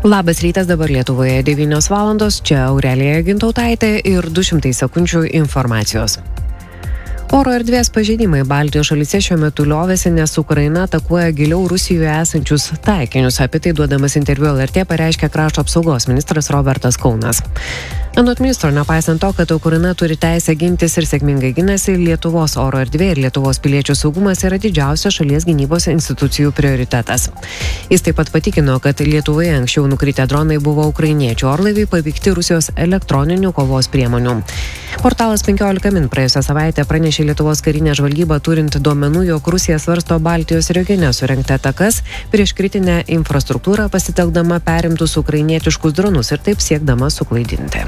Labas rytas, dabar Lietuvoje 9 valandos, čia Aurelija Gintautaitė ir 200 sekundžių informacijos. Oro erdvės pažeidimai Baltijos šalyse šiuo metu liovėsi, nes Ukraina atakuoja giliau Rusijoje esančius taikinius. Apie tai duodamas interviu LRT pareiškė krašto apsaugos ministras Robertas Kaunas. Anot ministro, nepaisant to, kad Ukraina turi teisę gintis ir sėkmingai ginasi, Lietuvos oro erdvė ir Lietuvos piliečių saugumas yra didžiausias šalies gynybos institucijų prioritetas. Jis taip pat patikino, kad Lietuvoje anksčiau nukritę dronai buvo ukrainiečių orlaiviai paveikti Rusijos elektroninių kovos priemonių. Portalas 15 min praėjusią savaitę pranešė Lietuvos karinę žvalgybą turint duomenų, jog Rusija svarsto Baltijos regione surengti atakas prieš kritinę infrastruktūrą pasitelkdama perimtus ukrainietiškus dronus ir taip siekdama suklaidinti.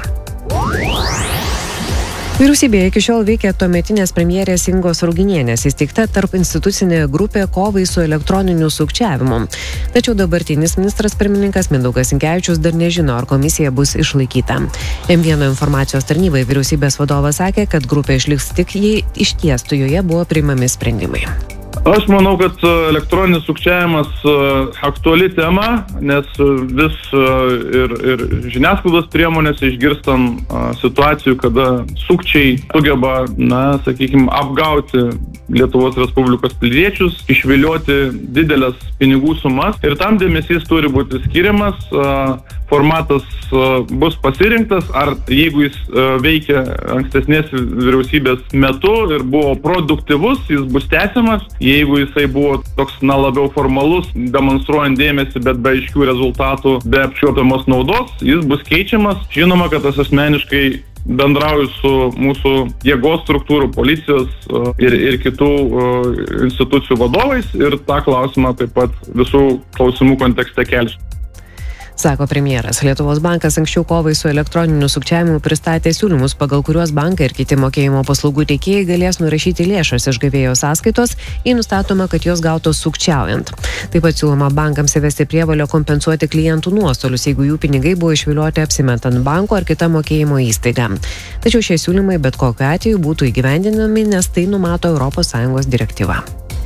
Vyriausybėje iki šiol veikia tuometinės premjerės Ingos Ruginienės įsteigta tarpinstitucinė grupė kovai su elektroniniu sukčiavimu. Tačiau dabartinis ministras pirmininkas Mindaugas Sinkevičius dar nežino, ar komisija bus išlaikyta. M1 informacijos tarnybai vyriausybės vadovas sakė, kad grupė išliks tik jei išties joje buvo priimami sprendimai. Aš manau, kad elektroninis sukčiavimas aktuali tema, nes vis ir žiniasklaidos priemonėse išgirstam situacijų, kada sukčiai sugeba, apgauti Lietuvos Respublikos piliečius, išvilioti didelės pinigų sumas ir tam dėmesys turi būti skiriamas. Formatas bus pasirinktas, ar jeigu jis veikia ankstesnės vyriausybės metu ir buvo produktyvus, jis bus tęsiamas. Jeigu jisai buvo toks labiau formalus, demonstruojant dėmesį, bet be aiškių rezultatų, be apčiuopiamos naudos, jis bus keičiamas. Žinoma, kad aš asmeniškai bendrauju su mūsų jėgos struktūrų, policijos ir kitų institucijų vadovais ir tą klausimą taip pat visų klausimų kontekste kelsiu. Sako premjeras. Lietuvos bankas anksčiau kovai su elektroniniu sukčiavimu pristatė siūlymus, pagal kuriuos bankai ir kiti mokėjimo paslaugų teikėjai galės nurašyti lėšas iš gavėjo sąskaitos, jei nustatoma, kad jos gautos sukčiaujant. Taip pat siūloma bankams įvesti prievolę kompensuoti klientų nuostolius, jeigu jų pinigai buvo išvilioti apsimetant banko ar kitą mokėjimo įstaigą. Tačiau šie siūlymai bet kokiu atveju būtų įgyvendinami, nes tai numato ES direktyva.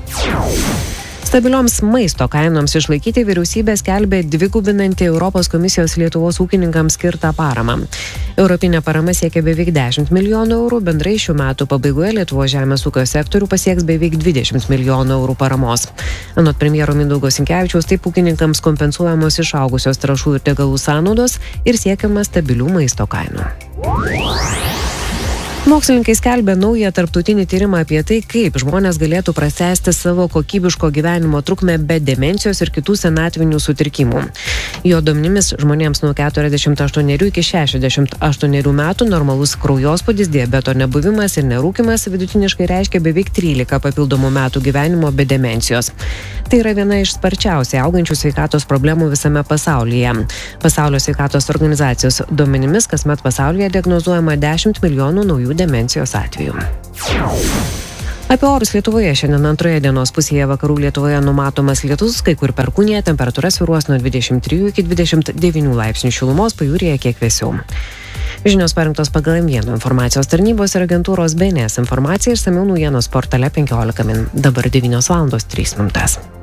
Stabilioms maisto kainoms išlaikyti vyriausybė skelbė dvigubinantį Europos komisijos Lietuvos ūkininkams skirtą paramą. Europinė parama siekia beveik 10 milijonų eurų, bendrai šių metų pabaigoje Lietuvos žemės ūkio sektorių pasieks beveik 20 milijonų eurų paramos. Anot premjero Mindaugo Sinkevičiaus, taip ūkininkams kompensuojamos išaugusios trąšų ir degalų sąnaudos ir siekiama stabilių maisto kainų. Mokslininkai skelbia naują tarptautinį tyrimą apie tai, kaip žmonės galėtų pratęsti savo kokybiško gyvenimo trukmę be demencijos ir kitų senatvinių sutrikimų. Jo duomenimis žmonėms nuo 48 iki 68 metų normalus kraujospūdis, diabeto nebuvimas ir nerūkymas vidutiniškai reiškia beveik 13 papildomų metų gyvenimo be demencijos. Tai yra viena iš sparčiausiai augančių sveikatos problemų visame pasaulyje. Pasaulio sveikatos organizacijos duomenimis kasmet pasaulyje diagnozuojama 10 milijonų naujų demencijos atvejų. Apie orus Lietuvoje šiandien antroje dienos pusėje vakarų Lietuvoje numatomas lietus, kai kur perkūnija, temperatūra svyruos nuo 23 iki 29 laipsnių šilumos, pajūryje kiek vėsiau. Žinios parengtos pagal M1 informacijos tarnybos ir agentūros BNS informacija, išsamiau naujienos portale 15 min. Dabar 9 valandos 3 minutės.